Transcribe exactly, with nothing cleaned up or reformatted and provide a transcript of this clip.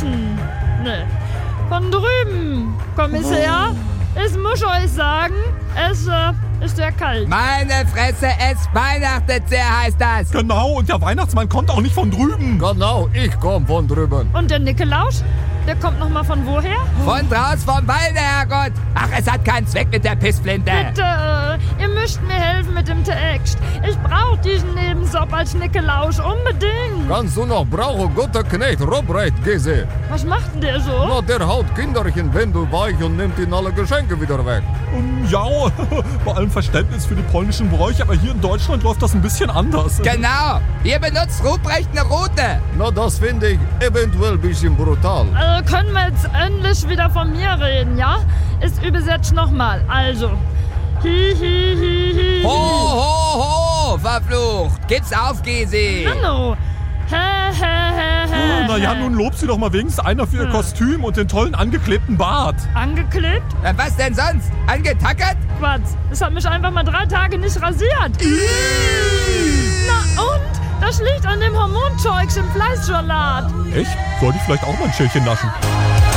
Menschen. Ne. Von drüben, Kommissär. Ich muss euch sagen, es äh, ist sehr kalt. Meine Fresse, es weihnachtet sehr, heißt das. Genau, und der Weihnachtsmann kommt auch nicht von drüben. Genau, ich komm von drüben. Und der Nikolaus? Der kommt noch mal von woher? Von draus vom Walde, Herrgott. Ach, es hat keinen Zweck mit der Pissflinte. Bitte, äh, ihr müsst mir helfen mit dem Text. Ich brauche diesen Nebenjob als Nikolaus unbedingt. Kannst du noch brauchen, guter Knecht, Robreit, Gese. Was macht denn der so? Na, der haut Kinderchen Wendel weich und nimmt ihnen alle Geschenke wieder weg. Um, ja, bei allem Verständnis für die polnischen Bräuche, aber hier in Deutschland läuft das ein bisschen anders. Genau. Hier benutzt Ruprecht eine Route. Na, das finde ich eventuell ein bisschen brutal. Also können wir jetzt endlich wieder von mir reden, ja? Ich übersetze nochmal. Also. Hi, hi, hi, hi. Ho, ho, ho, verflucht. Gib's auf, Gysi. Hallo. Hä, hä, hä, hä. Na ja, nun lobt sie doch mal wenigstens einer für ihr Kostüm und den tollen angeklebten Bart. Angeklebt? Na, was denn sonst? Angetackert? Quatsch. Es hat mich einfach mal drei Tage nicht rasiert. Na und? Das liegt an dem Hormonzeugs im Fleischsalat. Echt? Sollte ich vielleicht auch mal ein Schälchen naschen?